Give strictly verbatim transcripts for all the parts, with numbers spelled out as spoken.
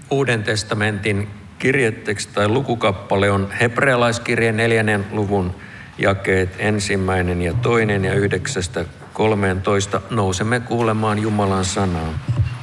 Uuden testamentin kirjeteksti tai lukukappale on hebrealaiskirjeen neljännen luvun jakeet ensimmäinen ja toinen ja yhdeksästä kolmeentoista. Nousemme kuulemaan Jumalan sanaa.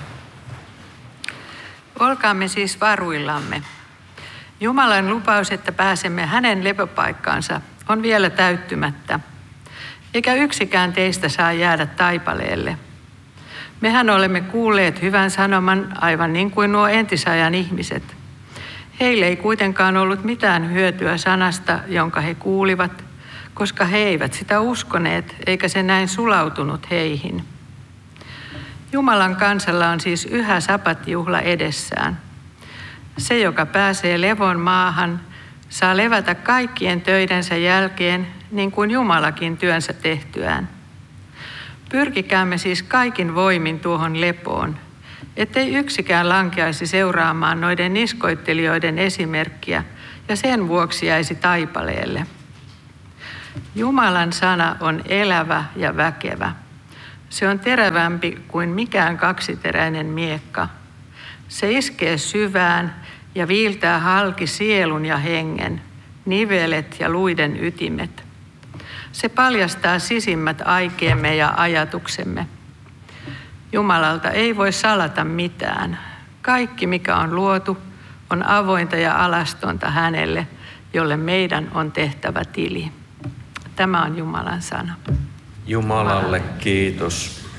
Olkaamme siis varuillamme. Jumalan lupaus, että pääsemme hänen lepopaikkaansa, on vielä täyttymättä, eikä yksikään teistä saa jäädä taipaleelle. Mehän olemme kuulleet hyvän sanoman aivan niin kuin nuo entisajan ihmiset. Heille ei kuitenkaan ollut mitään hyötyä sanasta, jonka he kuulivat, koska he eivät sitä uskoneet, eikä se näin sulautunut heihin. Jumalan kansalla on siis yhä sabatjuhla edessään. Se, joka pääsee levon maahan, saa levätä kaikkien töidensä jälkeen, niin kuin Jumalakin työnsä tehtyään. Pyrkikäämme siis kaikin voimin tuohon lepoon, ettei yksikään lankeaisi seuraamaan noiden niskoittelijoiden esimerkkiä ja sen vuoksi jäisi taipaleelle. Jumalan sana on elävä ja väkevä. Se on terävämpi kuin mikään kaksiteräinen miekka. Se iskee syvään ja viiltää halki sielun ja hengen, nivelet ja luiden ytimet. Se paljastaa sisimmät aikeemme ja ajatuksemme. Jumalalta ei voi salata mitään. Kaikki, mikä on luotu, on avointa ja alastonta hänelle, jolle meidän on tehtävä tili. Tämä on Jumalan sana. Jumalalle kiitos.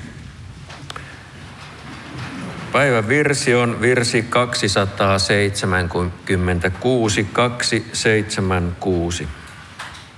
Päivän virsi on virsi kaksisataaseitsemänkymmentäkuusi, kaksisataaseitsemänkymmentäkuusi.